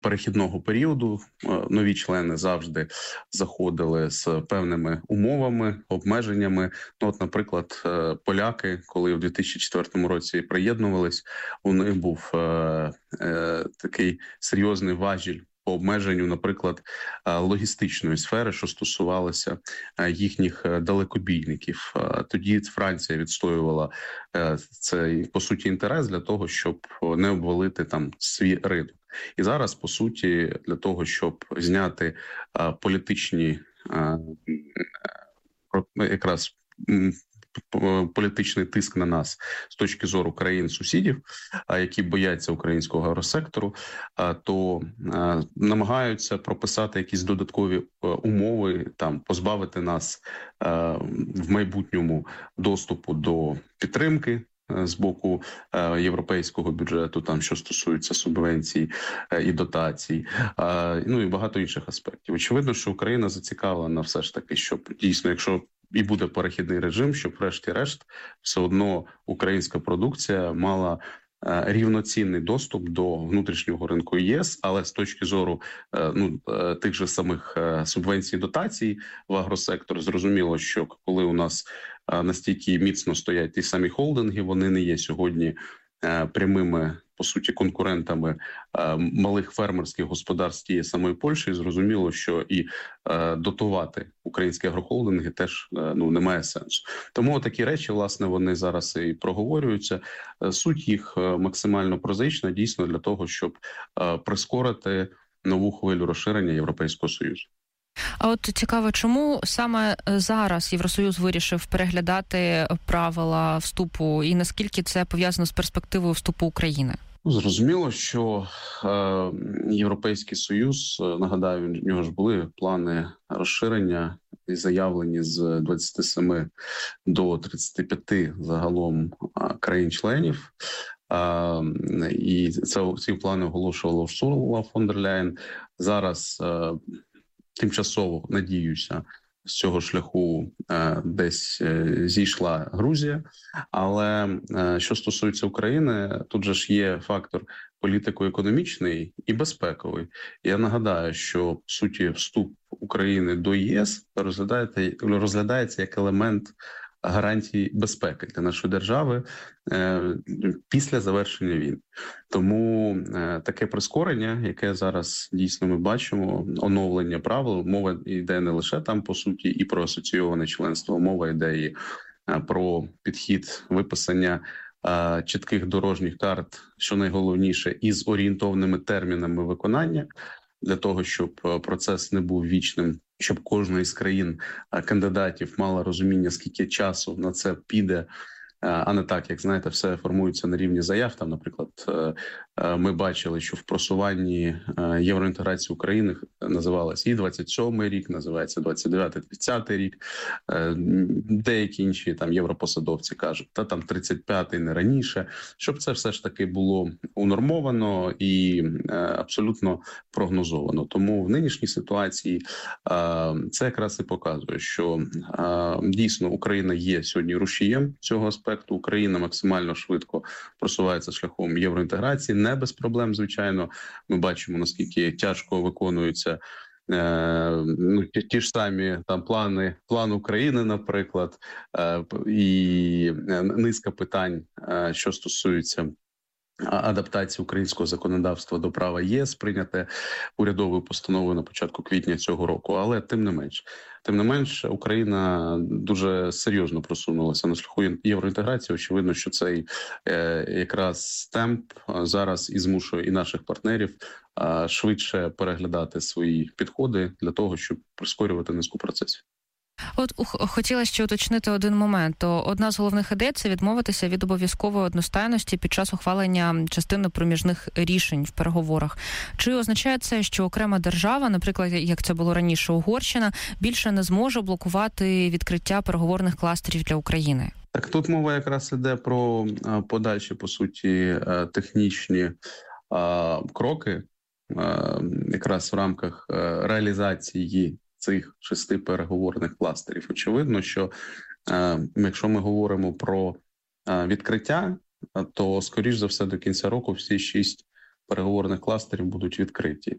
перехідного періоду. Нові члени завжди заходили з певними умовами, обмеженнями. Ну, от, наприклад, поляки, коли у 2004 році приєднувались, у них був такий серйозний важіль по обмеженню, наприклад, логістичної сфери, що стосувалося їхніх далекобійників. Тоді Франція відстоювала цей, по суті, інтерес для того, щоб не обвалити там свій ринок. І зараз, по суті, для того, щоб зняти політичні якраз політичний тиск на нас з точки зору країн-сусідів, які бояться українського агросектору, то намагаються прописати якісь додаткові умови, там позбавити нас в майбутньому доступу до підтримки з боку європейського бюджету, там що стосується субвенцій і дотацій, ну і багато інших аспектів. Очевидно, що Україна зацікавлена все ж таки, щоб дійсно, якщо і буде перехідний режим, щоб врешті-решт все одно українська продукція мала рівноцінний доступ до внутрішнього ринку ЄС, але з точки зору тих же самих субвенцій і дотацій в агросектор, зрозуміло, що коли у нас настільки міцно стоять ті самі холдинги, вони не є сьогодні прямими, по суті, конкурентами малих фермерських господарств тієї самої Польщі. Зрозуміло, що і дотувати українські агрохолдинги теж немає сенсу. Тому такі речі, власне, вони зараз і проговорюються. Суть їх максимально прозаїчна, дійсно, для того, щоб прискорити нову хвилю розширення Європейського Союзу. А от цікаво, чому саме зараз Євросоюз вирішив переглядати правила вступу і наскільки це пов'язано з перспективою вступу України? Зрозуміло, що Європейський Союз, нагадаю, в нього ж були плани розширення і заявлені з 27 до 35 загалом країн-членів. І ці плани оголошувала Урсула фон дер Ляєн. Зараз тимчасово, надіюся, з цього шляху десь зійшла Грузія. Але що стосується України, тут же ж є фактор політико-економічний і безпековий. Я нагадаю, що, в суті, вступ України до ЄС розглядається як елемент гарантій безпеки для нашої держави після завершення війни. Тому таке прискорення, яке зараз дійсно ми бачимо, оновлення правил, мова йде не лише там, по суті, і про асоційоване членство, мова йде і про підхід виписання чітких дорожніх карт, що найголовніше, із орієнтовними термінами виконання, для того, щоб процес не був вічним, щоб кожна із країн кандидатів мала розуміння, скільки часу на це піде, а не так, як, знаєте, все формується на рівні заяв. Там, наприклад, ми бачили, що в просуванні євроінтеграції України називалось і 27-й рік, називається 29-30-й рік. Деякі інші там європосадовці кажуть, та там 35-й не раніше, щоб це все ж таки було унормовано і абсолютно прогнозовано. Тому в нинішній ситуації це якраз і показує, що дійсно Україна є сьогодні рушієм цього аспекту. Україна максимально швидко просувається шляхом євроінтеграції, не без проблем, звичайно. Ми бачимо, наскільки тяжко виконуються ті ж самі там план України, наприклад, і низка питань, що стосується адаптації українського законодавства до права єС, прийняте урядовою постановою на початку квітня цього року. Але тим не менш, Україна дуже серйозно просунулася на шляху євроінтеграції. Очевидно, що цей якраз темп зараз і змушує і наших партнерів швидше переглядати свої підходи для того, щоб прискорювати низку процесів. От хотіла ще уточнити один момент. То одна з головних ідей – це відмовитися від обов'язкової одностайності під час ухвалення частини проміжних рішень в переговорах. Чи означає це, що окрема держава, наприклад, як це було раніше Угорщина, більше не зможе блокувати відкриття переговорних кластерів для України? Так, тут мова якраз іде про подальші, по суті, технічні кроки, якраз в рамках реалізації цих 6 переговорних кластерів. Очевидно, що якщо ми говоримо про відкриття, то, скоріш за все, до кінця року всі 6 переговорних кластерів будуть відкриті.